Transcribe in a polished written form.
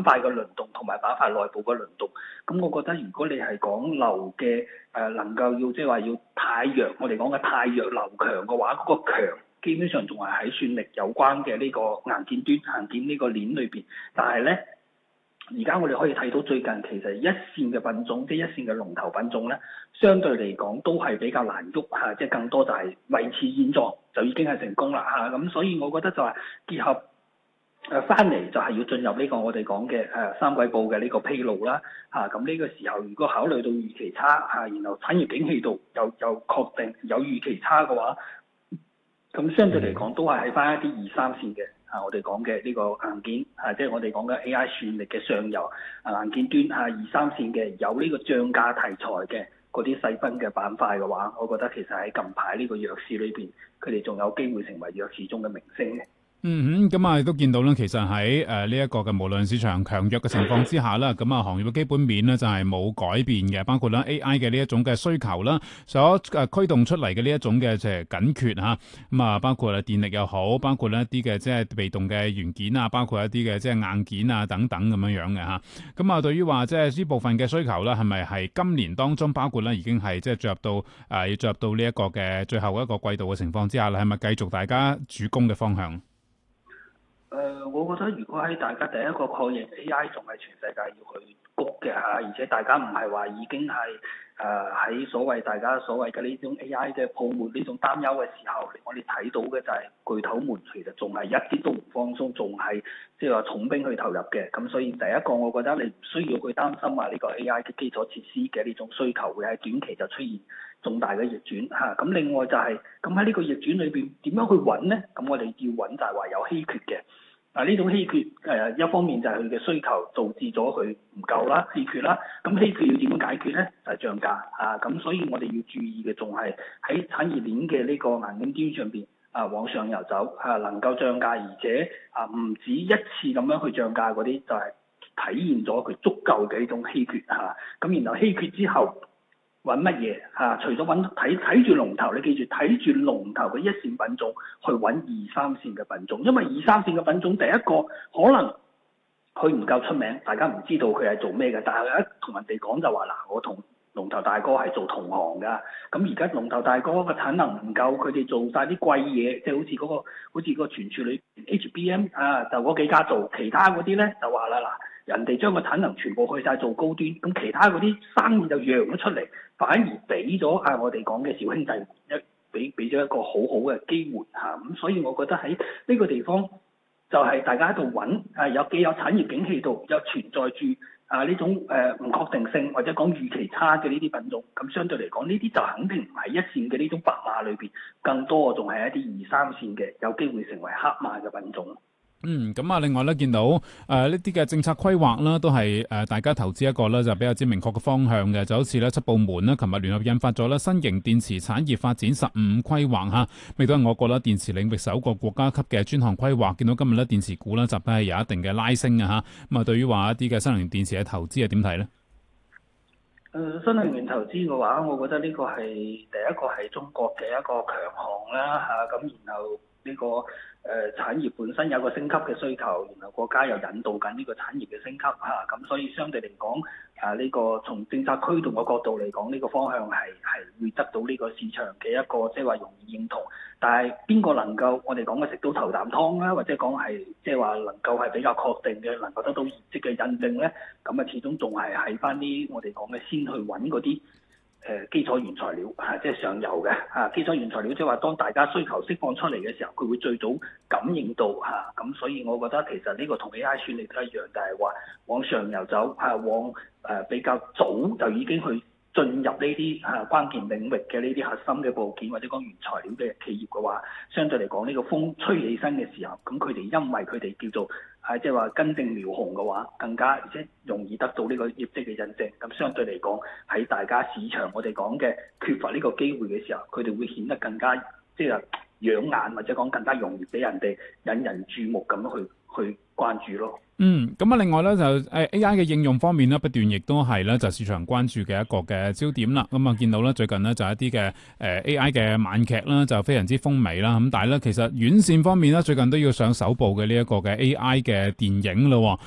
塊嘅輪動同埋板塊內部嘅輪動。咁我覺得如果你係講流嘅能夠要即係話要太弱，我哋講嘅太弱流強嘅話，嗰個強基本上仲係喺算力有關嘅呢個硬件端、硬件呢個鏈裏邊，但係咧。而家我哋可以睇到最近其實一線嘅品種，即係一線嘅龍頭品種咧，相對嚟講都係比較難喐嚇，即係更多就係維持現狀就已經係成功啦嚇。咁所以我覺得就係結合翻嚟就係要進入呢個我哋講嘅三季報嘅呢個披露啦嚇。咁呢個時候如果考慮到預期差嚇，然後產業景氣度又確定有預期差嘅話，咁相對嚟講都係喺翻一啲二三線嘅。我哋講嘅呢個硬件即係我哋講嘅 AI 算力嘅上游硬件端二三線嘅有呢個漲價題材嘅嗰啲細分嘅板塊嘅話，我覺得其實喺近排呢個弱市裏邊，佢哋仲有機會成為弱市中嘅明星嘅。 咁啊，亦都見到咧，其實喺呢一個嘅無論市場強弱嘅情況之下啦，咁啊行業嘅基本面咧就係冇改變嘅，包括啦 AI 嘅呢一種嘅需求啦，所驅動出嚟嘅呢一種嘅即係緊缺嚇，咁啊包括電力又好，包括呢一啲嘅即係被動嘅元件啊，包括一啲嘅即係硬件啊等等咁樣樣嘅嚇。咁啊對於話即係呢部分嘅需求啦，係咪係今年當中包括咧已經係即係進入到要進入到呢一個嘅最後一個季度嘅情況之下啦，係咪繼續大家主攻嘅方向？ 我覺得如果喺大家第一個確認 AI 仲係全世界要去谷嘅而且大家唔係話已經係喺大家所謂嘅呢種 AI 嘅泡沫呢種擔憂嘅時候，我哋睇到嘅就係巨頭們其實仲係一啲都唔放鬆，仲係即係話重兵去投入嘅。咁所以第一個我覺得你唔需要去擔心呢個 AI 嘅基礎設施嘅呢種需求會喺短期就出現重大嘅逆轉咁另外就係咁喺呢個逆轉裏邊點樣去揾呢？咁我哋要揾就係話有稀缺嘅。呢種稀缺一方面就係佢嘅需求導致咗佢唔夠啦，稀缺啦。咁稀缺要點樣解決咧？就係漲價咁所以我哋要注意嘅仲係喺產業鏈嘅呢個硬件端上邊往上游走能夠漲價，而且唔止一次咁樣去漲價嗰啲，就係體現咗佢足夠嘅呢種稀缺咁然後稀缺之後。揾乜嘢除咗揾睇住龍頭，你記住睇住龍頭嘅一線品種去揾二三線嘅品種，因為二三線嘅品種第一個可能佢唔夠出名，大家唔知道佢係做咩嘅，但係一同人哋講就話我同龍頭大哥係做同行㗎，咁而家龍頭大哥個產能唔夠，佢哋做晒啲貴嘢，即係好似個存儲裏 HBM 就嗰幾家做，其他嗰啲咧就話啦人哋將個產能全部去晒做高端，咁其他嗰啲生意就讓咗出嚟，反而俾咗我哋講嘅小兄弟俾咗一個好好嘅機會咁所以我覺得喺呢個地方就係大家喺度揾既有產業景氣度，又存在住呢種唔確定性或者講預期差嘅呢啲品種，咁相對嚟講呢啲就肯定唔係一線嘅呢種白馬裏邊，更多仲係一啲二三線嘅有機會成為黑馬嘅品種。 咁另外咧見到呢啲嘅政策規劃啦，都係大家投資一個咧就比較之明確嘅方向嘅，就好似咧7部門啦，琴日聯合印發咗咧新型電池產業發展15規劃嚇，亦都係我國啦電池領域首個國家級嘅專項規劃。見到今日咧電池股啦，集體係有一定嘅拉升嚇。咁對於話一啲嘅新能源電池嘅投資係點睇咧？ 新能源投資嘅話，我覺得呢個係第一個係中國嘅一個強項啦咁然後呢個產業本身有個升級嘅需求，然後國家又引導緊呢個產業嘅升級咁所以相對嚟講呢個從政策驅動嘅角度嚟講，呢個方向係會得到呢個市場嘅一個即係話容易認同。但係邊個能夠我哋講嘅食到頭啖湯啦，或者講係即係話能夠係比較確定嘅，能夠得到業績嘅印證咧，咁始終仲係喺翻啲我哋講嘅先去揾嗰啲基礎原材料即係上游嘅基礎原材料，即係話當大家需求釋放出嚟嘅時候，佢會最早感應到咁所以我覺得其實呢個同 AI 算力都一樣，就係話往上游走往比較早就已經去進入呢啲關鍵領域嘅呢啲核心嘅部件或者講原材料嘅企業嘅話，相對嚟講呢個風吹起身嘅時候，咁佢哋因為佢哋叫做即係話根正苗紅嘅話，更加而且容易得到呢個業績嘅印證。咁相對嚟講喺大家市場我哋講嘅缺乏呢個機會嘅時候，佢哋會顯得更加即係養眼，或者講更加容易俾人哋引人注目咁樣去關注咯。 咁另外咧就AI 嘅應用方面咧，不斷亦都係咧就市場關注嘅一個嘅焦點啦。咁見到咧最近呢，就一啲嘅AI 嘅晚劇啦，就非常之風靡啦。咁但係咧其實院線方面咧最近都要上首部嘅呢一個嘅 AI 嘅電影咯。